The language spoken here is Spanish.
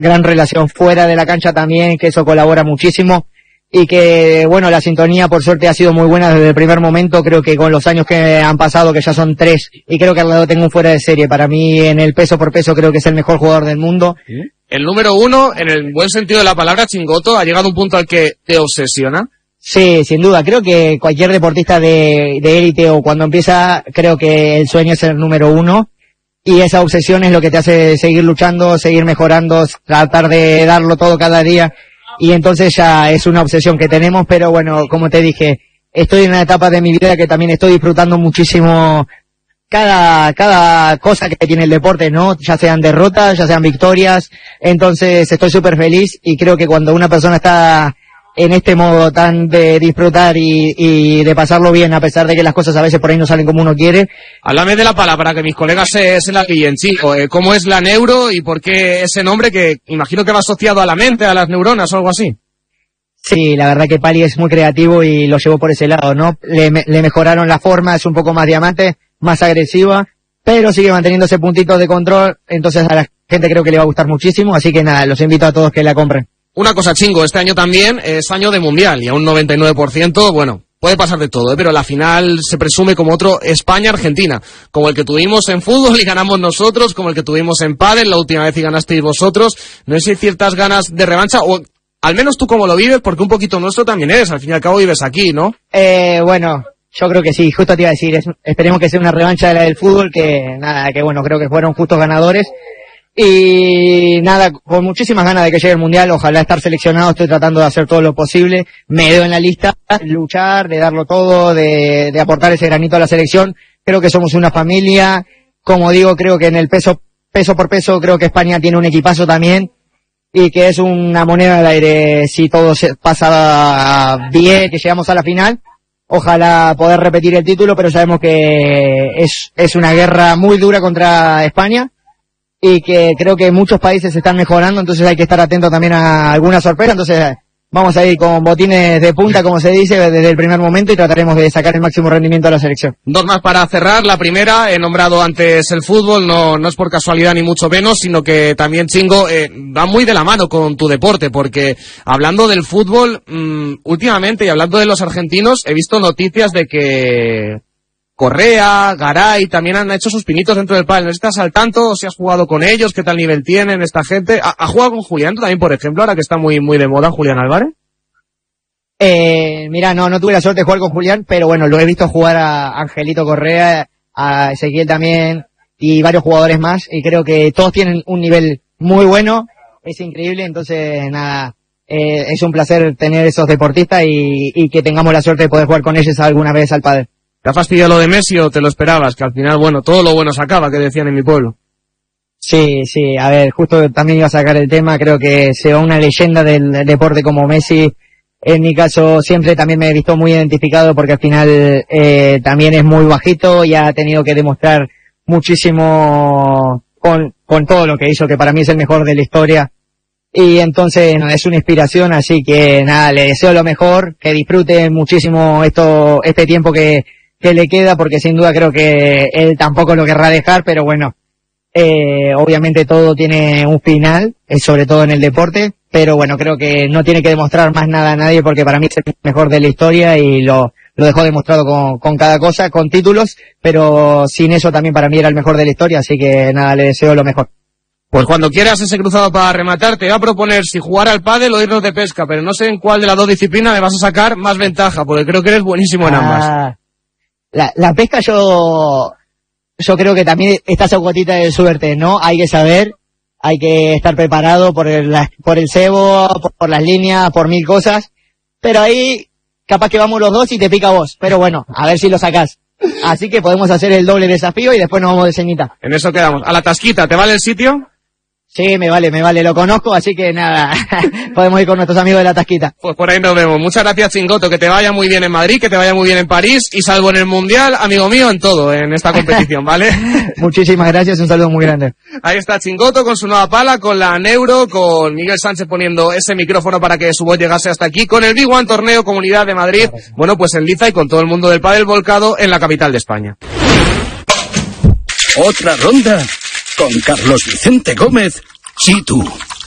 gran relación fuera de la cancha también, que eso colabora muchísimo. Y que, bueno, la sintonía por suerte ha sido muy buena desde el primer momento. Creo que con los años que han pasado, que ya son 3, y creo que al lado tengo un fuera de serie. Para mí, en el peso por peso, creo que es el mejor jugador del mundo. El número 1, en el buen sentido de la palabra, Chingoto, ha llegado a un punto al que te obsesiona. Sí, sin duda. Creo que cualquier deportista de élite o cuando empieza, creo que el sueño es ser el número 1. Y esa obsesión es lo que te hace seguir luchando, seguir mejorando, tratar de darlo todo cada día. Y entonces ya es una obsesión que tenemos, pero bueno, como te dije, estoy en una etapa de mi vida que también estoy disfrutando muchísimo cada cosa que tiene el deporte, ¿no? Ya sean derrotas, ya sean victorias. Entonces estoy súper feliz y creo que cuando una persona está en este modo tan de disfrutar y de pasarlo bien, a pesar de que las cosas a veces por ahí no salen como uno quiere. Háblame de la palabra, que mis colegas se la pillen, chico. ¿Cómo es la neuro y por qué ese nombre que imagino que va asociado a la mente, a las neuronas o algo así? Sí, la verdad que Pali es muy creativo y lo llevó por ese lado, ¿no? Le mejoraron la forma, es un poco más diamante, más agresiva, pero sigue manteniendo ese puntito de control, entonces a la gente creo que le va a gustar muchísimo, así que nada, los invito a todos que la compren. Una cosa, Chingo, este año también es año de mundial y a un 99%, bueno, puede pasar de todo, pero la final se presume como otro España-Argentina, como el que tuvimos en fútbol y ganamos nosotros, como el que tuvimos en pádel la última vez y ganasteis vosotros. No sé si hay ciertas ganas de revancha, o al menos tú cómo lo vives, porque un poquito nuestro también eres, al fin y al cabo vives aquí, ¿no? Bueno, yo creo que sí, justo te iba a decir, esperemos que sea una revancha de la del fútbol, que nada, que bueno, creo que fueron justos ganadores. Y nada, con muchísimas ganas de que llegue el mundial, ojalá estar seleccionado, estoy tratando de hacer todo lo posible, me veo en la lista, luchar, de darlo todo, de aportar ese granito a la selección. Creo que somos una familia, como digo, creo que en el peso por peso, creo que España tiene un equipazo también, y que es una moneda al aire si todo se pasa bien, que llegamos a la final. Ojalá poder repetir el título, pero sabemos que es una guerra muy dura contra España, y que creo que muchos países están mejorando, entonces hay que estar atento también a alguna sorpresa. Entonces vamos a ir con botines de punta, como se dice, desde el primer momento, y trataremos de sacar el máximo rendimiento a la selección. 2 más para cerrar. La primera, he nombrado antes el fútbol, no es por casualidad ni mucho menos, sino que también, Chingo, va muy de la mano con tu deporte, porque hablando del fútbol, últimamente, y hablando de los argentinos, he visto noticias de que Correa, Garay, también han hecho sus pinitos dentro del pádel. ¿No estás al tanto? ¿Si has jugado con ellos? ¿Qué tal nivel tienen esta gente? ¿Ha jugado con Julián también, por ejemplo, ahora que está muy de moda Julián Álvarez? Mira, no tuve la suerte de jugar con Julián, pero bueno, lo he visto jugar a Angelito Correa, a Ezequiel también, y varios jugadores más, y creo que todos tienen un nivel muy bueno, es increíble. Entonces nada, es un placer tener esos deportistas y que tengamos la suerte de poder jugar con ellos alguna vez al pádel. ¿Te ha fastidiado lo de Messi o te lo esperabas? Que al final, bueno, todo lo bueno se acaba, que decían en mi pueblo. Sí, a ver, justo también iba a sacar el tema, creo que se va una leyenda del deporte como Messi. En mi caso siempre también me he visto muy identificado porque al final también es muy bajito y ha tenido que demostrar muchísimo con todo lo que hizo, que para mí es el mejor de la historia. Y entonces es una inspiración, así que nada, le deseo lo mejor, que disfrute muchísimo este tiempo que le queda, porque sin duda creo que él tampoco lo querrá dejar, pero bueno, obviamente todo tiene un final, sobre todo en el deporte, pero bueno, creo que no tiene que demostrar más nada a nadie, porque para mí es el mejor de la historia y lo dejó demostrado con cada cosa, con títulos, pero sin eso también para mí era el mejor de la historia, así que nada, le deseo lo mejor. Pues cuando quieras ese cruzado para rematar, te voy a proponer si jugar al pádel o irnos de pesca, pero no sé en cuál de las dos disciplinas me vas a sacar más ventaja, porque creo que eres buenísimo en ambas. La pesca yo creo que también está esa gotita de suerte, ¿no? Hay que saber, hay que estar preparado por el cebo, por las líneas, por 1000 cosas, pero ahí capaz que vamos los dos y te pica a vos, pero bueno, a ver si lo sacás. Así que podemos hacer el doble desafío y después nos vamos de ceñita. En eso quedamos. ¿A la Tasquita te vale el sitio? Sí, me vale, lo conozco, así que nada, podemos ir con nuestros amigos de la Tasquita. Pues por ahí nos vemos. Muchas gracias, Chingoto, que te vaya muy bien en Madrid, que te vaya muy bien en París, y salvo en el Mundial, amigo mío, en todo, en esta competición, ¿vale? Muchísimas gracias, un saludo muy grande. Ahí está Chingoto con su nueva pala, con la Neuro, con Miguel Sánchez poniendo ese micrófono para que su voz llegase hasta aquí, con el Big One Torneo Comunidad de Madrid, bueno, pues en Liza y con todo el mundo del pádel volcado en la capital de España. Otra ronda con Carlos Vicente Gómez. Sí, tú.